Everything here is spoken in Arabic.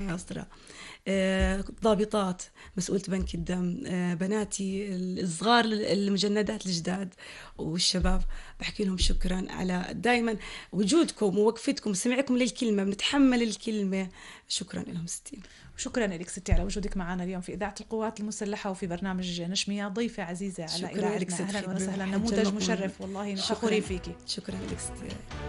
المحاصرة، ضابطات، مسؤولة بنك الدم، بناتي الصغار، المجندات الجداد والشباب، بحكي لهم شكرا على دائما وجودكم ووقفتكم، سمعكم للكلمة، بنتحمل الكلمة. شكرا لهم ستي. شكرا لك ستي على وجودك معنا اليوم في إذاعة القوات المسلحة وفي برنامج نشمية، ضيفة عزيزة على شكرا لك إذاعتنا. ست أهلا خبرة، وسهلا، حتى نموذج المقام. مشرف والله، فخورين شكرا، فيكي. شكرا لك ست.